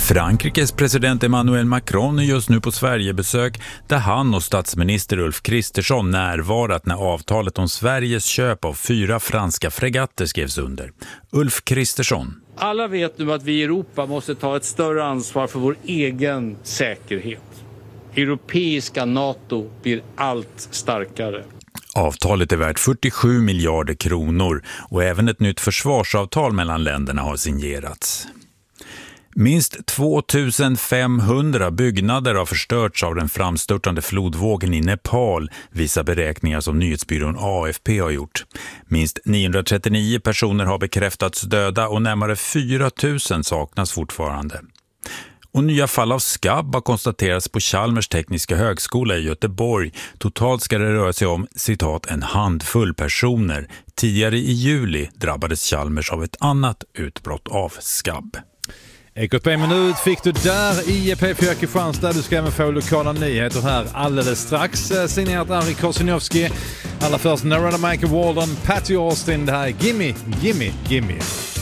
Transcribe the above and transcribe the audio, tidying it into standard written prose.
Frankrikes president Emmanuel Macron är just nu på Sverigebesök där han och statsminister Ulf Kristersson närvarat när avtalet om Sveriges köp av 4 franska fregatter skrevs under. Ulf Kristersson. Alla vet nu att vi i Europa måste ta ett större ansvar för vår egen säkerhet. Europeiska NATO blir allt starkare. Avtalet är värt 47 miljarder kronor och även ett nytt försvarsavtal mellan länderna har signerats. Minst 2500 byggnader har förstörts av den framstörtande flodvågen i Nepal, visar beräkningar som nyhetsbyrån AFP har gjort. Minst 939 personer har bekräftats döda och närmare 4000 saknas fortfarande. Och nya fall av skabb har konstaterats på Chalmers tekniska högskola i Göteborg. Totalt ska det röra sig om, citat, en handfull personer. Tidigare i juli drabbades Chalmers av ett annat utbrott av skabb. Ekot på en minut fick du där i P4 Kristianstad. Du ska även få lokala nyheter här alldeles strax. Signerat Ari Korsinowski. Allra först Narada Michael Walden, Patty Austin. Det här är Gimme, Gimme, Gimme.